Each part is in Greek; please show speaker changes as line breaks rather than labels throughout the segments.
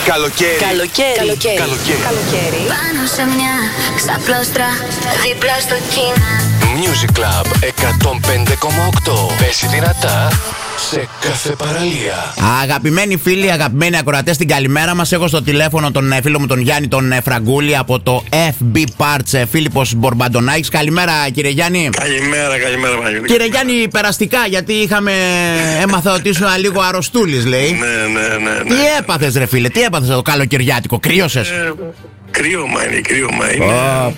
Καλοκαίρι.
Πάνω σε μια ξαπλώστρα δίπλα στο κίνα.
Music Club 105,8. Πέσει δυνατά σε κάθε παραλία.
Αγαπημένοι φίλοι, αγαπημένοι ακροατές, την καλημέρα μας. Έχω στο τηλέφωνο τον φίλο μου τον Γιάννη τον Φραγκούλη από το FB Parts, Φίλιππος Μπορμπαντονάκης. Καλημέρα κύριε Γιάννη.
Καλημέρα Μαγιώτη.
Κύριε Γιάννη, περαστικά, γιατί έμαθα ότι ήσουν λίγο αρρωστούλης, λέει.
Ναι.
Τι έπαθες ρε φίλε, τι έπαθες το καλοκαιριάτικο, κρύωσες?
Κρύωμα είναι.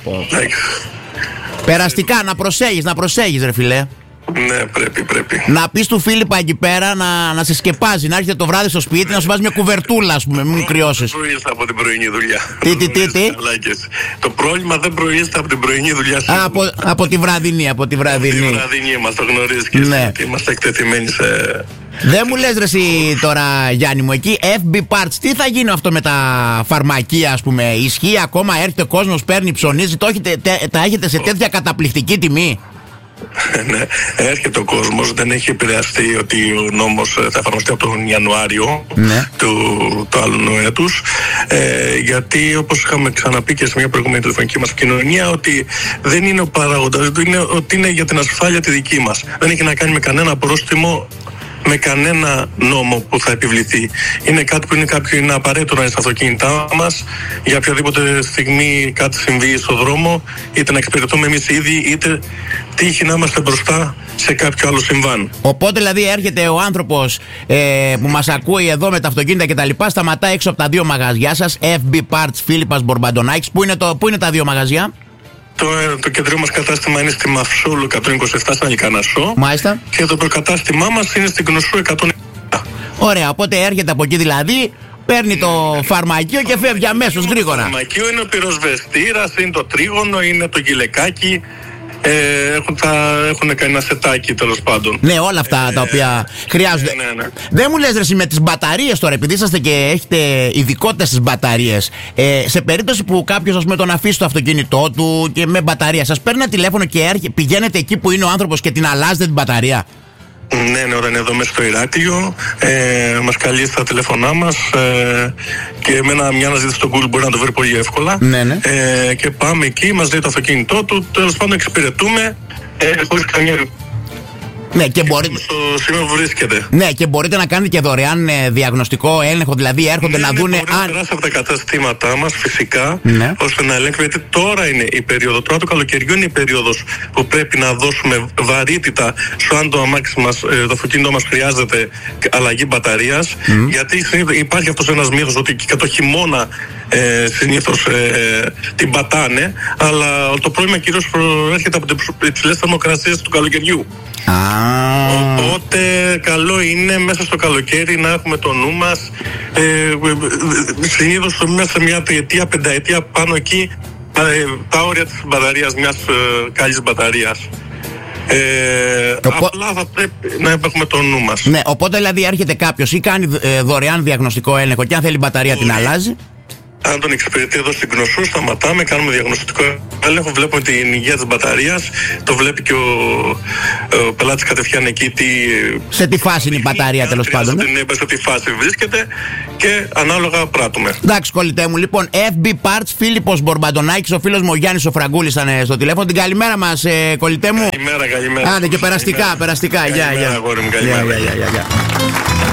Περαστικά, να προσέχεις ρε φίλε.
Ναι, πρέπει.
Να πεις του Φίλιππα εκεί πέρα να σε σκεπάζει, να έρχεται το βράδυ στο σπίτι, να σου βάζει μια κουβερτούλα, ας πούμε, μην κρυώσεις.
Δεν προήλθα από την πρωινή δουλειά.
Τι.
Το πρόβλημα δεν προήλθα από την πρωινή δουλειά.
Από τη βραδινή.
Από τη βραδινή μας, το γνωρίζεις και εσύ, ότι είμαστε εκτεθειμένοι σε...
Δεν μου λες ρε εσύ τώρα Γιάννη μου, εκεί FB Parts, τι θα γίνει αυτό με τα φαρμακεία, ας πούμε? Ισχύει ακόμα, έρχεται ο κόσμος, παίρνει, ψωνίζει, τα έχετε σε τέτοια καταπληκτική τιμή?
Ναι, έρχεται ο κόσμος, δεν έχει επηρεαστεί ότι ο νόμος θα εφαρμοστεί από τον Ιανουάριο του άλλου έτους, γιατί όπως είχαμε ξαναπεί και σε μια προηγούμενη τηλεφωνική μας κοινωνία, ότι δεν είναι ο παράγοντας, ότι είναι για την ασφάλεια τη δική μας. Δεν έχει να κάνει με κανένα πρόστιμο, με κανένα νόμο που θα επιβληθεί. Είναι κάτι που είναι απαραίτητο να είναι στα αυτοκίνητά μας για οποιαδήποτε στιγμή κάτι συμβεί στον δρόμο, είτε να εξυπηρετούμε εμείς ήδη, είτε τύχει να είμαστε μπροστά σε κάποιο άλλο συμβάν. Οπότε
δηλαδή έρχεται ο άνθρωπος που μας ακούει εδώ με τα αυτοκίνητα κτλ. Σταματά έξω από τα δύο μαγαζιά σας, FB Parts Φίλιππας Μπορμπαντονάκης. Πού είναι τα δύο μαγαζιά?
Το κεντρικό μας κατάστημα είναι στη Μαυσούλου 127 στην Αλικανασσό.
Μάλιστα.
Και το προκατάστημά μας είναι στην Κνωσού 107.
Ωραία, οπότε έρχεται από εκεί δηλαδή, παίρνει το φαρμακείο και φεύγει αμέσως γρήγορα. Το
φαρμακείο είναι ο πυροσβεστήρας, είναι το τρίγωνο, είναι το γυλαικάκι. Έχουν κάνει ένα σετάκι τέλος πάντων.
Ναι, όλα αυτά τα οποία χρειάζονται.
Ναι.
Δεν μου λες ρε εσύ με τις μπαταρίες τώρα, επειδή είσαστε και έχετε ειδικότητες στις μπαταρίες, σε περίπτωση που κάποιος, ας πούμε, τον αφήσει το αυτοκίνητό του και με μπαταρία, σας παίρνει ένα τηλέφωνο και πηγαίνετε εκεί που είναι ο άνθρωπος και την αλλάζετε την μπαταρία?
Ναι, όταν είναι εδώ μέσα στο Ηράκλειο, μας καλεί στα τηλέφωνά μας και με μια αναζήτηση στο Google μπορεί να το βρει πολύ εύκολα.
Ναι.
Και πάμε εκεί, μας λέει το αυτοκίνητό του, τέλος πάντων εξυπηρετούμε χωρίς καμία...
Ναι, και μπορείτε...
Στο σημείο που βρίσκεται.
Ναι, και μπορείτε να κάνετε και δωρεάν διαγνωστικό έλεγχο, δηλαδή έρχονται να δούνε.
Μπορεί να περάσει από τα καταστήματά μας φυσικά, ώστε να ελέγχουμε, γιατί τώρα είναι η περίοδο. Τώρα το καλοκαιριού είναι η περίοδος που πρέπει να δώσουμε βαρύτητα στο αν το αμάξι μας, το αυτοκίνητό μας χρειάζεται αλλαγή μπαταρίας. Γιατί υπάρχει αυτός ένας μύθος ότι και το χειμώνα συνήθως την πατάνε, αλλά το πρόβλημα κυρίως προέρχεται από τις υψηλές θερμοκρασίες του καλοκαιριού. Οπότε καλό είναι μέσα στο καλοκαίρι να έχουμε το νου μας, συνήθως μέσα σε μια τριετία, πενταετία πάνω εκεί, τα όρια της μπαταρίας, μιας καλής μπαταρίας. Απλά θα πρέπει να έχουμε το νου μας.
Ναι, οπότε δηλαδή έρχεται κάποιος ή κάνει δωρεάν διαγνωστικό έλεγχο και αν θέλει μπαταρία την αλλάζει.
Αν τον εξυπηρετεί εδώ στην Κνωσού, σταματάμε, κάνουμε διαγνωστικό έλεγχο, βλέπουμε την υγεία της μπαταρίας, το βλέπει και ο πελάτης κατευθείαν εκεί
σε τι φάση είναι η μπαταρία τέλος πάντων.
Σε τι φάση βρίσκεται και ανάλογα πράττουμε.
Εντάξει κολλητέ μου, λοιπόν, FB Parts, Φίλιππος Μπορμπαντονάκης, ο φίλος μου ο Γιάννης ο Φραγκούλης ήταν στο τηλέφωνο. Την καλημέρα μας κολλητέ μου.
Καλημέρα.
Άντε και περαστικά. Γεια.